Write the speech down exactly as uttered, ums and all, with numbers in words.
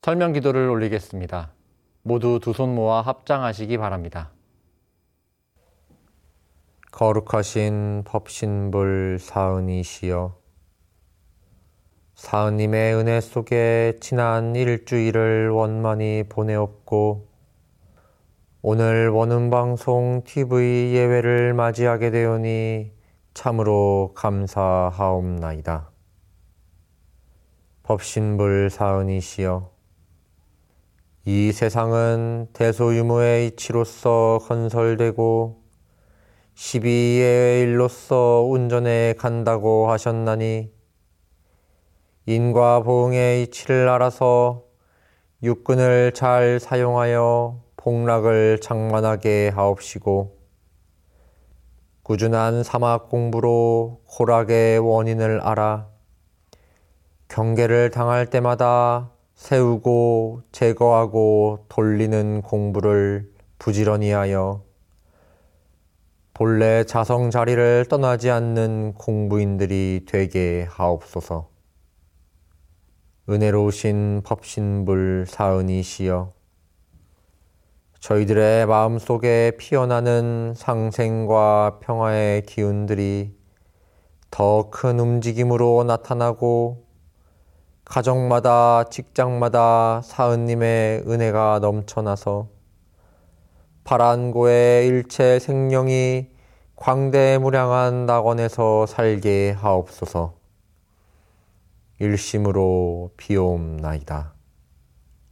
설명 기도를 올리겠습니다. 모두 두 손 모아 합장하시기 바랍니다. 거룩하신 법신불 사은이시여, 사은님의 은혜 속에 지난 일주일을 원만히 보내었고 오늘 원음방송 티비 예배를 맞이하게 되오니 참으로 감사하옵나이다. 법신불 사은이시여, 이 세상은 대소유무의 이치로서 건설되고 십이의 일로서 운전해 간다고 하셨나니 인과 보응의 이치를 알아서 육근을 잘 사용하여 복락을 장만하게 하옵시고 꾸준한 사막 공부로 고락의 원인을 알아 경계를 당할 때마다 세우고 제거하고 돌리는 공부를 부지런히 하여 본래 자성 자리를 떠나지 않는 공부인들이 되게 하옵소서. 은혜로우신 법신불 사은이시여, 저희들의 마음속에 피어나는 상생과 평화의 기운들이 더 큰 움직임으로 나타나고 가정마다 직장마다 사은님의 은혜가 넘쳐나서 파란고의 일체 생명이 광대무량한 낙원에서 살게 하옵소서. 일심으로 비옵나이다.